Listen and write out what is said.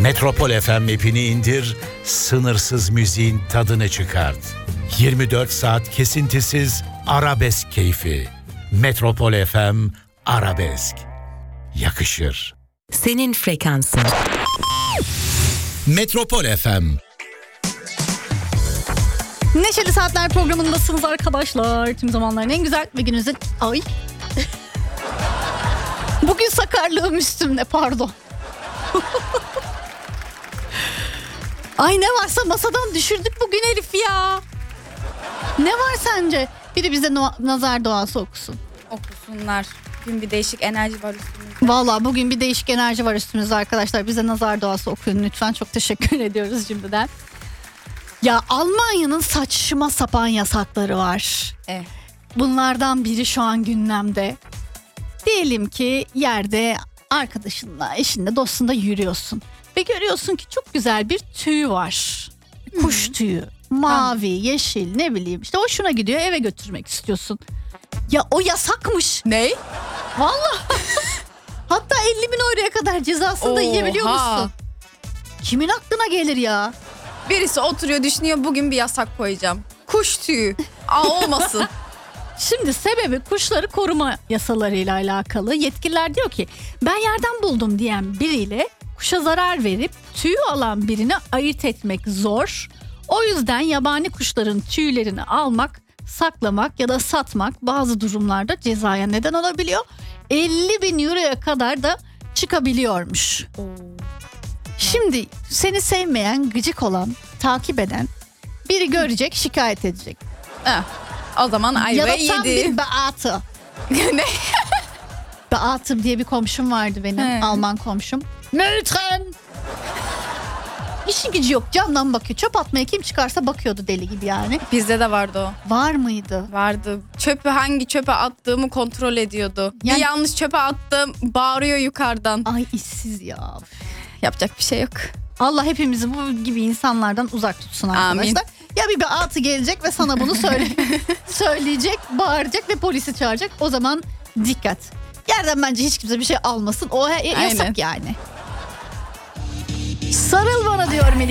Metropol FM app'ini indir, sınırsız müziğin tadını çıkart. 24 saat kesintisiz arabesk keyfi. Metropol FM Arabesk. Yakışır. Senin frekansın. Metropol FM. Neşeli Saatler programındasınız arkadaşlar. Tüm zamanların en güzel ve gününüzün... Ay. Bugün sakarlığım üstümde, pardon. Ay ne varsa masadan düşürdük bugün herif ya. Ne var sence? Biri bize nazar duası okusun. Okusunlar. Bugün bir değişik enerji var üstümüzde. Vallahi bugün bir değişik enerji var üstümüzde arkadaşlar. Bize nazar duası okuyun lütfen. Çok teşekkür ediyoruz şimdiden. Ya Almanya'nın saçma sapan yasakları var. Bunlardan biri şu an gündemde. Diyelim ki yerde arkadaşınla, eşinle, dostunla yürüyorsun. Ve görüyorsun ki çok güzel bir tüy var. Kuş tüyü. Mavi, yeşil, ne bileyim. İşte hoşuna gidiyor, eve götürmek istiyorsun. Ya o yasakmış. Ne? Vallahi. Hatta 50.000 euroya kadar cezasını da yiyebiliyor musun? Kimin aklına gelir ya? Birisi oturuyor düşünüyor, bugün bir yasak koyacağım. Kuş tüyü. Olmasın. Şimdi sebebi kuşları koruma yasalarıyla alakalı. Yetkililer diyor ki ben yerden buldum diyen biriyle kuşa zarar verip tüyü alan birini ayırt etmek zor. O yüzden yabani kuşların tüylerini almak, saklamak ya da satmak bazı durumlarda cezaya neden olabiliyor. 50.000 euroya kadar da çıkabiliyormuş. Şimdi seni sevmeyen, gıcık olan, takip eden biri görecek, şikayet edecek. O zaman ayvayı ya da tam yedi. bir beatı. Ne? Beatım diye bir komşum vardı benim. Alman komşum. Mültren. İşi gücü yok, camdan bakıyor. Çöp atmaya kim çıkarsa bakıyordu deli gibi yani. Bizde de vardı o. Var mıydı? Vardı. Hangi çöpe attığımı kontrol ediyordu. Yani... Bir yanlış çöpe attım, bağırıyor yukarıdan. Ay işsiz ya. Yapacak bir şey yok. Allah hepimizi bu gibi insanlardan uzak tutsun arkadaşlar. Amin. Ya bir beatı gelecek ve sana bunu söyleyecek, bağıracak ve polisi çağıracak. O zaman dikkat. Yerden bence hiç kimse bir şey almasın. O yasak yani. Sarıl bana diyor Melike.